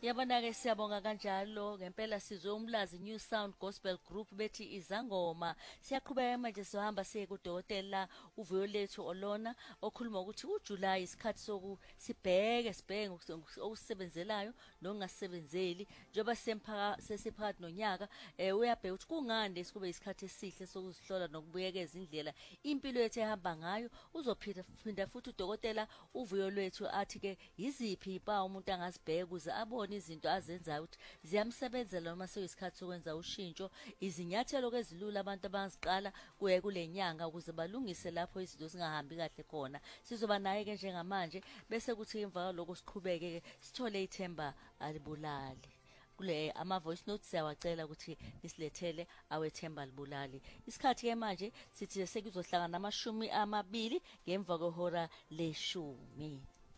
Yabona-ke siyabonga kanjalo ngempela sizwe umlazi New Sound Gospel Group bethi izangoma. Siyaqhubeka manje sizohamba siye kudokotela uViolethu Olona okhuluma ukuthi uJuly isikhathi soku sibheke okusebenzelayo nokungasebenzeli njengoba sesiphakathi nonyaka uyabheka ukuthi kungani lesikube isikhathi esihle sokuzihlola nokubuyekeza indlela impilo yethu ehamba ngayo. Uzophinda futhi udokotela uViolethu athi ke yiziphi ipawu umuntu angazibheka ukuze abone izinto azenzayo ukuthi ziyamsebenzela noma sekuyisikhathi sokwenza ushintsho, izinyathelo ezilula abantu abangaziqala kuye kule nyanga ukuze balungise lapho izinto zingahambi kahle khona. Sizoba naye ke njengamanje bese kuthi emva lokho siqhubeke ke sithole ithemba alibulali. Kule ama-voice notes siyawacela ukuthi nisilethele awethemba libulali. Isikhathi ke manje sithi sekuzohlangana nama-20 ngemva kwehora le-10.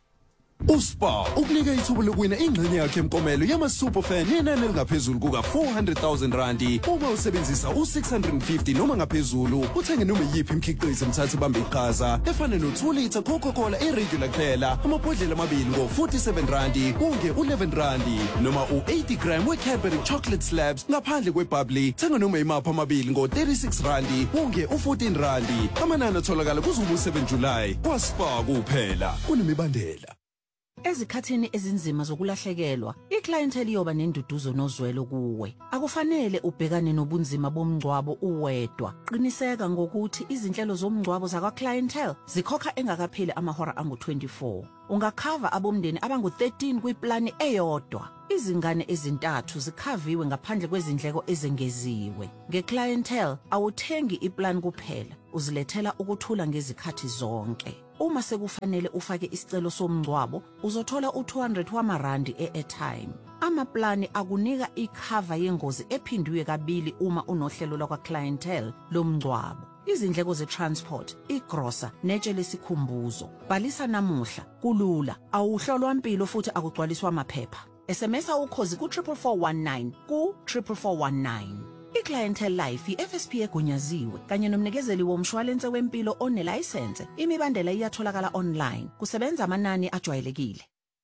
uSpa ukunika ithuba lokuwina ingxenye yakhe emkomelo yama-Superfan yenani elingaphezulu kuka-400,000 randi uma usebenzisa u-650 noma ngaphezulu uthenge noma yiphi imikhiqizo emithathu bambe iqhaza efana no-2 litre Coca-Cola e-regular kuphela amabhodlela amabili ngo-47 randi kunge u-11 randi noma u-80 gram we-Cadbury chocolate slabs ngaphandle kwe-bubbly thenga noma imaphi amabili ngo-36 randi kunge u-14 randi. Amanani atholakala kuZulu-7 July kwaSpa kuphela kunemibandela. Ezikhathini ezinzima zokulahlekelwa, iclientele iyoba nenduduzo nozwelo kuwe. Akufanele ubhekane nobunzima bomngcwabo uwedwa. Qiniseka ngokuthi izinhlelo zomngcwabo zakwa-clientele zikhokha engakapheli amahora angu-24. Ungakhava abomndeni abangu-13 kwiplani eyodwa. Izingane ezintathu zikhaviwe ngaphandle kwezindleko ezengeziwe. Nge-clientele awuthengi iplan kuphela, uzilethela ukuthula ngezikhathi zonke. Uma sekufanele ufake isicelo somngcwabo, uzothola u200 wamarandi e-airtime. Amaplani akunika ikhava yengozi ephindwe kabili uma unohlelo lakwa-clientele lomngcwabo. Izindleko ze-transport, igrosa, netshe lesikhumbuzo. Bhalisa namuhla, kulula, awuhlolwa impilo futhi akugcwaliswa amaphepha. SMS ukhozi ku-44419 ku-44419. I-Clientele Life i-FSP egunyaziwe kanye nomnikezeli womshwalense wempilo onelayisense. Imibandela iyatholakala online. Kusebenza amanani ajwayelekile.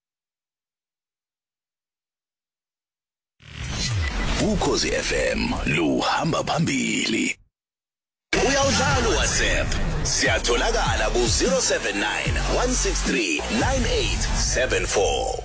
Ukhozi FM luhamba phambili. Uyawudlala WhatsApp. Siyatholakala ku-079 163 9874.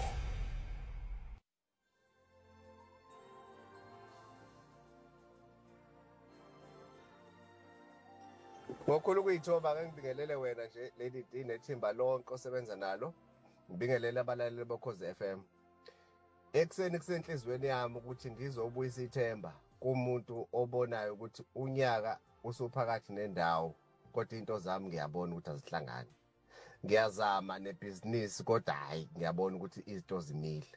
Ngokhulu kuyithoba ke ngibingelele wena nje leli team nethimba lonke osebenza nalo. Ngibingelele abalaleli bokhozi FM. Ekseni kusenhlizweni yami ukuthi ngizobuyisa ithemba kumuntu obonayo ukuthi unyaka usuphakathi nendawo kodwa into zami ngiyabona ukuthi azihlangani. Ngiyazama nebhizinisi kodwa hayi ngiyabona ukuthi izinto zimile.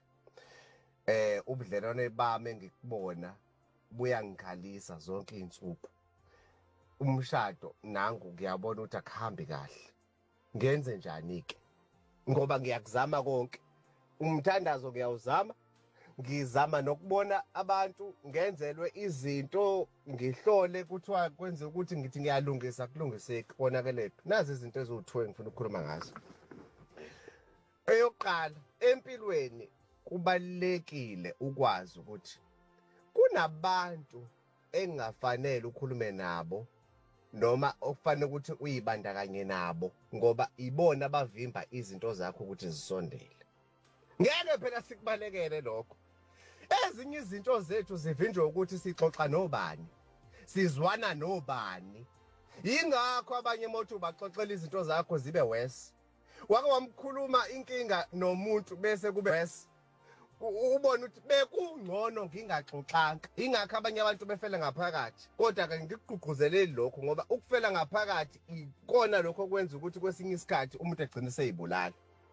Ubudlelwane bami engikubona buyangikhalisa zonke izinsuku. Umshado nangu ngiyabona ukuthi akuhambi kahle. Ngenze njani ke? Ngoba ngiyakuzama konke. Umthandazo ngiyawuzama. Ngizama nokubona abantu ngenzelwe izinto ngihlole kuthiwa kwenze ukuthi ngithi ngiyalungisa kulungiseke konakelephi. Nazi izinto eziwu2 engifuna ukukhuluma ngazo. Eyokuqala, empilweni kubalekile ukwazi ukuthi kunabantu engafanele ukhulume nabo noma okufanele ukuthi uyibandakanye nabo ngoba ibona abavimba izinto zakho ukuthi zisondele. Ngeke phela sikubalekele lokho. Ezinye izinto zethu zivinjwa ukuthi sixoxa nobani, sizwana nobani. Ingakho abanye emoto baxoxela izinto zakho zibe worse. Wake wamkhuluma inkinga nomuntu bese kube worse. Ubona ukuthi bekungcono ngingaxoxanga. Ingakho abanye abantu befela ngaphakathi. Kodwa ke ngikuqhuquzeleli lokho ngoba ukufela ngaphakathi ikona lokho okwenza ukuthi kwesinye isikhathi umuntu egcine seyibulala.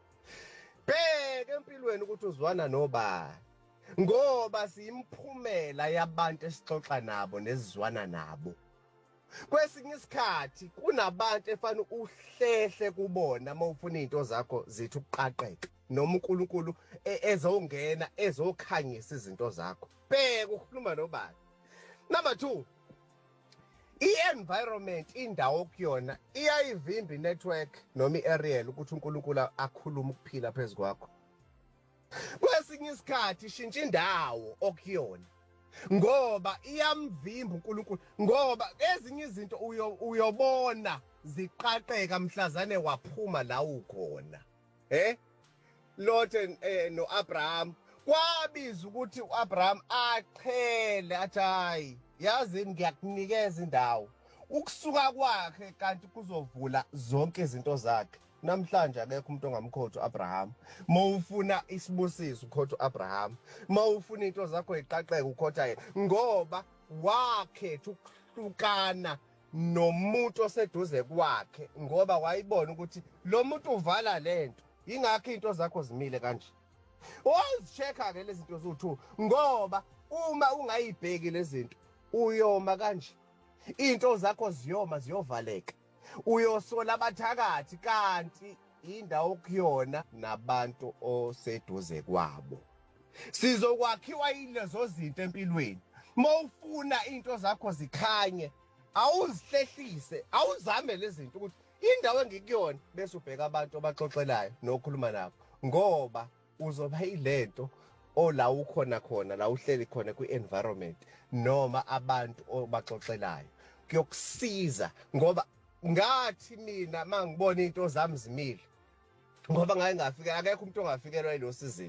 Bheke empilweni ukuthi uzwana nobani. Ngoba simphumela yabantu esixoxa nabo nezizwana nabo. Kwesinye isikhathi kunabantu efana uhlehle kubona mawufuna izinto zakho zithi ukuqaqeka noma uNkulunkulu ezongena ezokhanyisa izinto zakho. Bheka ukukhuluma nobani. Number 2, i-environment indawo kuyona iyayivimba i-network noma i-aerial ukuthi uNkulunkulu akhuluma ukuphila phezu kwakho. Kwesinye kwesinye isikhathi ishintsha indawo okuyona ngoba iyamvimba uNkulunkulu ngoba ezinye izinto uyobona ziqaqeka mhlazane waphuma la ukhona Lot no Abraham kwabiza ukuthi uAbraham achele athi hayi yazi ngiyakunikeza indawo ukusuka kwakhe kanti kuzovula zonke izinto zakhe namhlanje akekho umuntu ongamkhothi uAbraham mawufuna isibusiso ukhothi uAbraham mawufuna into zakho iqaqeke ukhotha yena ngoba wakhetha ukuhlukana nomuntu oseduze kwakhe ngoba wayibona ukuthi lo muntu uvala lento ingakho into zakho zimile kanje ozichecka ke lezi zinto zothu ngoba uma ungayibheki lezi zinto uyoma kanje into zakho ziyovaleka uyosola abathakathi kanti indawo okuyona nabantu oseduze kwabo sizokwakhiwa ilezo zinto empilweni mawufuna into zakho zikhanye awuzihlehlise awuzame lezi zinto ukuthi indawo engikuyona bese ubheka abantu abaxoxelayo nokhuluma nabo ngoba uzoba ilento ola ukhona khona la uhleli khona kwi-environment noma abantu obaxoxelayo kuyokusiza ngoba ngathi mina mangibona into zami zimile ngoba ngake ngafika akekho umuntu ongafikelwa ilosizini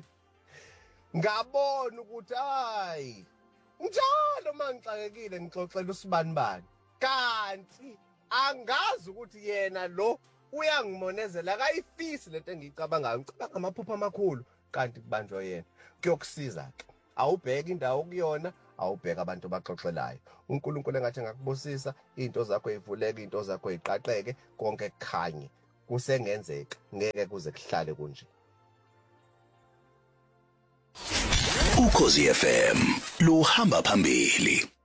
ngabona ukuthi hayi njalo mangixakekile ngixoxela usibanibani kanti angazi ukuthi yena lo uyangimonezela akayifisi lento engiyicabangayo ngicabanga amaphupho amakhulu kanti kubanjwa yena kuyokusiza ke awubheka indawo kuyona awubheka abantu baxoxelayo uNkulunkulu engathi ngakubusisa into zakho ezivuleke into zakho eziqaqeke konke kukhanye kusengenzeka ngeke kuze kuhlale kunje Ukhozi FM luhamba phambili.